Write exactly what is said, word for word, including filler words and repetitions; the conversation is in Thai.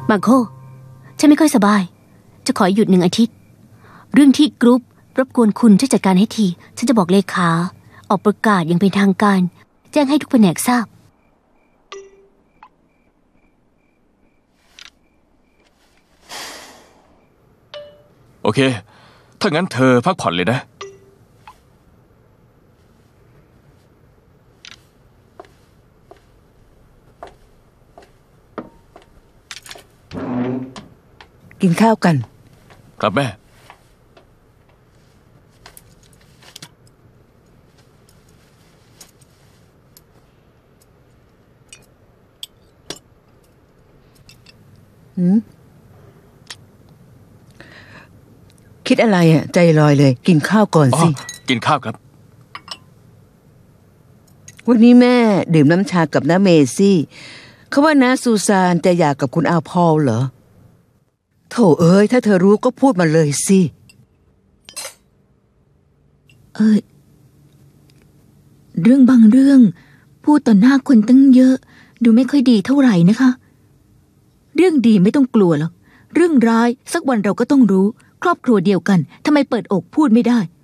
มาโคฉันไม่ค่อยสบายจะขอหยุดหนึ่งอาทิตย์เรื่องที่กรุ๊ปรบกวนคุณช่วยจัดการให้ทีฉันจะบอกเลขาออกประกาศอย่างเป็นทางการแจ้งให้ทุกแผนกทราบโอเคถ้างั้นเธอพักผ่อนเลยนะกินข้าวกันครับแม่หืมคิดอะไรอ่ะใจลอยเลยกินข้าวก่อนสิกินข้าวครับวันนี้แม่ดื่มน้ำชากับน้าเมซี่เขาว่าน้าซูซานจะหย่ากับคุณอาพอลเหรอโถเอ้ยถ้าเธอรู้ก็พูดมาเลยสิเออเรื่องบางเรื่องพูดต่อหน้าคนตั้งเยอะดูไม่ค่อยดีเท่าไหร่นะคะเรื่องดีไม่ต้องกลัวหรอกเรื่องร้ายสักวันเราก็ต้องรู้ครอบครัวเดียวกันทำไมเปิดอกพูดไม่ได้